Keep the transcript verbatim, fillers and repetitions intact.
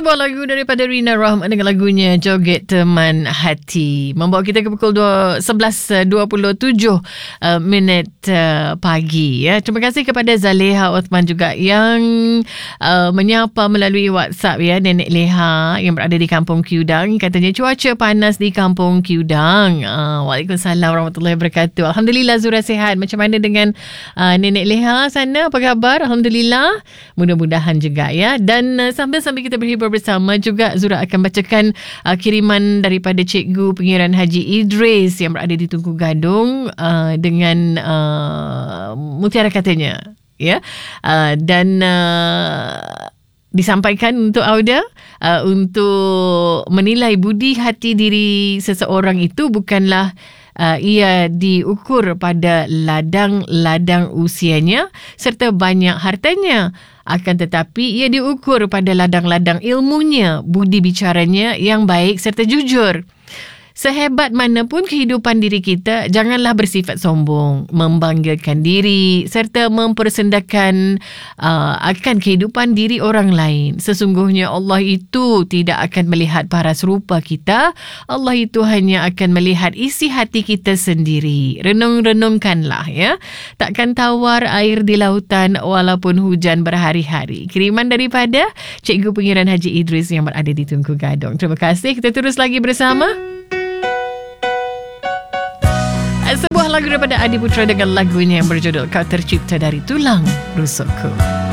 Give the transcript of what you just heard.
Sebuah lagu daripada Rina Rahman dengan lagunya Joget Teman Hati membawa kita ke pukul sebelas dua puluh tujuh uh, minit uh, pagi ya. Terima kasih kepada Zaleha Othman juga yang uh, menyapa melalui WhatsApp ya, Nenek Leha yang berada di Kampung Kiudang, katanya cuaca panas di Kampung Kiudang. uh, Waalaikumsalam warahmatullahi wabarakatuh. Alhamdulillah Zura sihat. Macam mana dengan uh, Nenek Leha sana, apa khabar? Alhamdulillah, mudah-mudahan juga ya. Dan uh, sambil-sambil kita berhibur bersama juga, Zura akan bacakan uh, kiriman daripada Cikgu Pengiran Haji Idris yang berada di Tunku Gadung uh, dengan uh, mutiara katanya ya, uh, dan uh, disampaikan untuk Auda uh, untuk menilai budi hati diri seseorang itu bukanlah Uh, ia diukur pada ladang-ladang usianya serta banyak hartanya, akan tetapi ia diukur pada ladang-ladang ilmunya, budi bicaranya yang baik serta jujur. Sehebat manapun kehidupan diri kita, janganlah bersifat sombong, membanggakan diri serta mempersendakan uh, akan kehidupan diri orang lain. Sesungguhnya Allah itu tidak akan melihat paras rupa kita. Allah itu hanya akan melihat isi hati kita sendiri. Renung-renungkanlah ya. Takkan tawar air di lautan walaupun hujan berhari-hari. Kiriman daripada Cikgu Pengiran Haji Idris yang berada di Tunku Gadong. Terima kasih. Kita terus lagi bersama. Sebuah lagu daripada Adi Putra dengan lagunya yang berjudul Kau Tercipta Dari Tulang Rusukku.